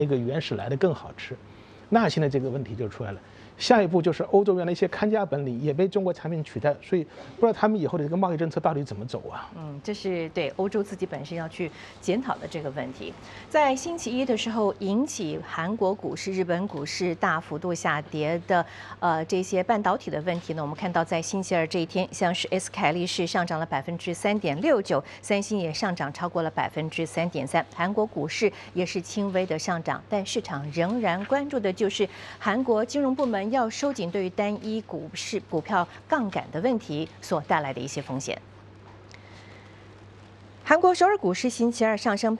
那个原始来的更好吃。那现在这个问题就出来了。下一步就是欧洲原来一些看家本领也被中国产品取代，所以不知道他们以后的这个贸易政策到底怎么走啊？ 这是对欧洲自己本身要去检讨的这个问题。在星期一的时候，引起韩国股市、日本股市大幅度下跌的这些半导体的问题呢，我们看到在星期二这一天，像是 S 凯力士上涨了3.69%，三星也上涨超过了3.3%，韩国股市也是轻微的上涨，但市场仍然关注的就是韩国金融部门要收紧对于单一股票杠杆的问题所带来的一些风险。韩国首尔股市星期二上升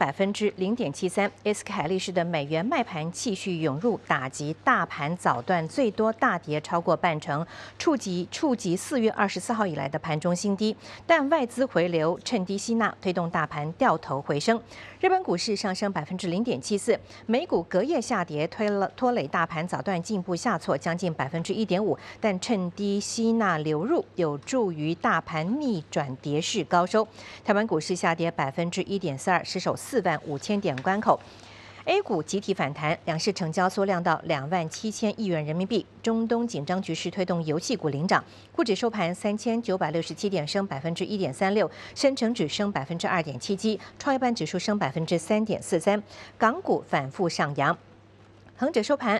0.73%，S 凯力士的美元卖盘继续涌入，打击大盘早段最多大跌超过半成，触及4月24号以来的盘中新低。但外资回流趁低吸纳，推动大盘掉头回升。日本股市上升0.74%，美股隔夜下跌，拖累大盘早段进一步下挫将近1.5%，但趁低吸纳流入，有助于大盘逆转跌势高收。台湾股市下跌1.42%，失守45000点关口。A 股集体反弹，两市成交缩量到27000亿元人民币。中东紧张局势推动油气股领涨，沪指收盘3967点，升1.36%，深成指升2.77%，创业板指数升3.43%。港股反复上扬。恒指收盘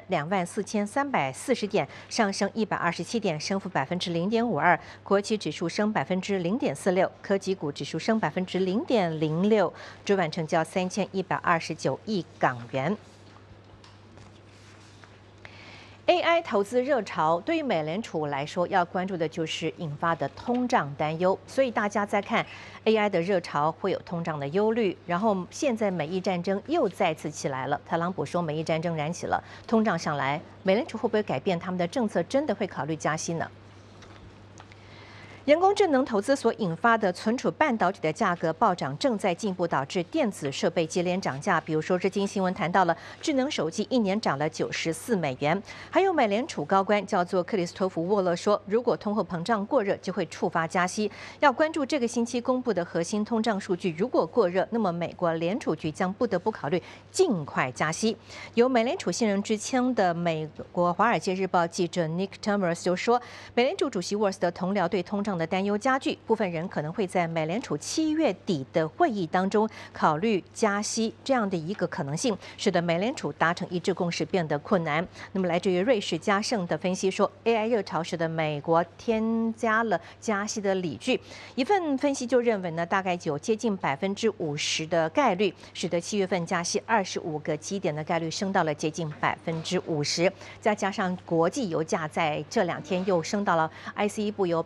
24340点，上升127点，升幅0.52%。国企指数升0.46%，科技股指数升0.06%。主板成交3129亿港元。AI 投资热潮对于美联储来说，要关注的就是引发的通胀担忧，所以大家在看 AI 的热潮会有通胀的忧虑。然后现在美伊战争又再次起来了，特朗普说美伊战争燃起了，通胀上来，美联储会不会改变他们的政策，真的会考虑加息呢？人工智能投资所引发的存储半导体的价格暴涨，正在进一步导致电子设备接连涨价。比如说，日经新闻谈到了智能手机一年涨了94美元。还有美联储高官叫做克里斯托弗·沃勒说，如果通货膨胀过热，就会触发加息。要关注这个星期公布的核心通胀数据，如果过热，那么美国联储局将不得不考虑尽快加息。有美联储新人之称的美国《华尔街日报》记者 Nick Timers 就说，美联储主席沃尔斯的同僚对通胀的担忧加剧，部分人可能会在美联储7月底的会议当中考虑加息这样的一个可能性，使得美联储达成一致共识变得困难。那么来自于瑞士嘉盛的分析说 ，AI 热潮使得美国添加了加息的理据。一份分析就认为呢，大概有接近50%的概率，使得7月份加息25个基点的概率升到了接近50%。再加上国际油价在这2天又升到了 ICE 布油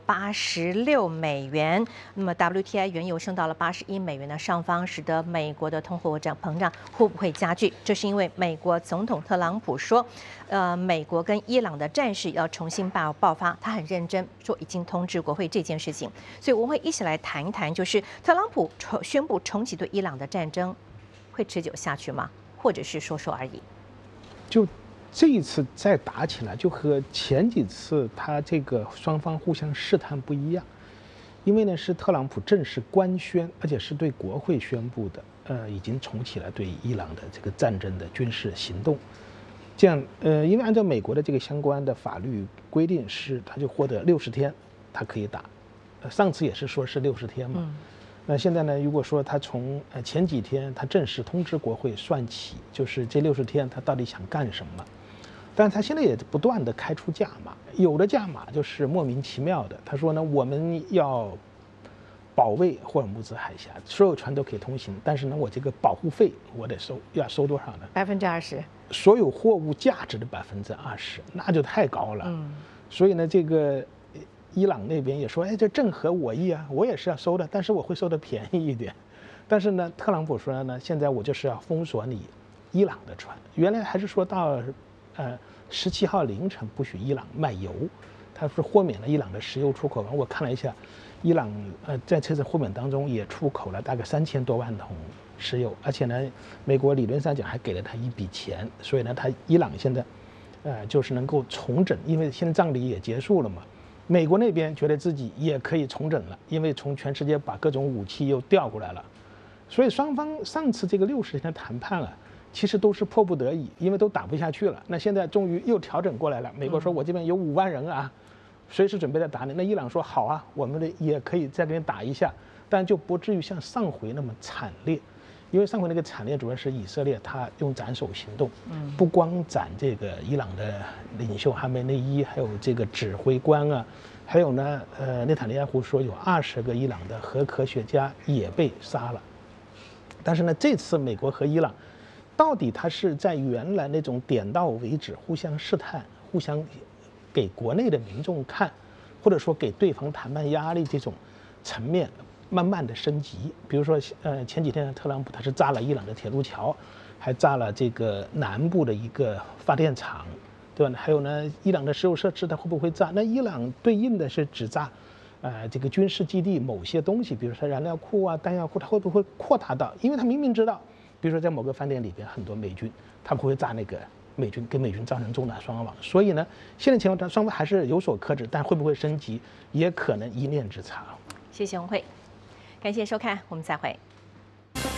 86美元，那么 WTI 原油升到了81美元的上方，使得美国的通货膨胀会不会加剧？这是因为美国总统特朗普说，美国跟伊朗的战事要重新爆发，他很认真说已经通知国会这件事情，所以我们会一起来谈一谈，就是特朗普宣布重启对伊朗的战争会持久下去吗？或者是说说而已？ 就这一次再打起来，就和前几次他这个双方互相试探不一样，因为呢是特朗普正式官宣，而且是对国会宣布的，已经重启了对伊朗的这个战争的军事行动。这样，因为按照美国的这个相关的法律规定是，他就获得60天，他可以打。上次也是说是60天嘛。那现在呢，如果说他从前几天他正式通知国会算起，就是这60天他到底想干什么？但是他现在也不断的开出价码，有的价码就是莫名其妙的。他说呢，我们要保卫霍尔木兹海峡，所有船都可以通行，但是呢，我这个保护费我得收，要收多少呢 20%。 所有货物价值的20%，那就太高了。所以呢，这个伊朗那边也说，哎，这正合我意啊，我也是要收的，但是我会收的便宜一点。但是呢，特朗普说呢，现在我就是要封锁你伊朗的船，原来还是说到17号凌晨不许伊朗卖油，他是豁免了伊朗的石油出口。我看了一下，伊朗在这次豁免当中也出口了大概3000多万桶石油，而且呢，美国理论上讲还给了他一笔钱，所以呢，伊朗现在就是能够重整，因为现在葬礼也结束了嘛。美国那边觉得自己也可以重整了，因为从全世界把各种武器又调过来了，所以双方上次这个60天的谈判啊， 其实都是迫不得已，因为都打不下去了。那现在终于又调整过来了。美国说我这边有5万人啊，随时准备来打你。那伊朗说好啊，我们的也可以再给你打一下，但就不至于像上回那么惨烈。因为上回那个惨烈主要是以色列他用斩首行动，不光斩这个伊朗的领袖哈梅内伊，还有这个指挥官啊，还有呢，内塔尼亚胡说有20个伊朗的核科学家也被杀了。但是呢，这次美国和伊朗，到底他是在原来那种点到为止、互相试探、互相给国内的民众看，或者说给对方谈判压力这种层面，慢慢的升级。比如说，前几天特朗普他是炸了伊朗的铁路桥，还炸了这个南部的一个发电厂，对吧？还有呢，伊朗的石油设施它会不会炸？那伊朗对应的是只炸，这个军事基地某些东西，比如说燃料库啊、弹药库，它会不会扩大到？因为他明明知道，比如说在某个饭店里边很多美军，他不会炸那个美军，给美军造成重大伤亡。所以呢，现在情况下双方还是有所克制，但会不会升级，也可能一念之差。 谢谢洪慧。感谢收看，我们再会。